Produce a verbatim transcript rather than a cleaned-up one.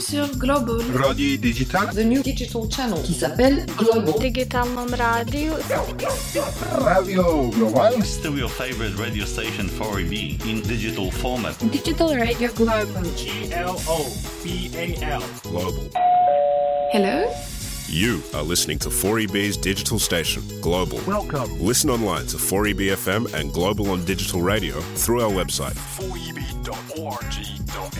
Sur Global. Radio Digital. The new digital channel qui s'appelle Global. Digitalnom radio. Radio Global. Still your favorite radio station four E B in digital format. Digital Radio Global. G L O B A L. Global. Hello? You are listening to four E B's digital station, Global. Welcome. Listen online to four E B F M and Global on digital radio through our website. four E B dot org.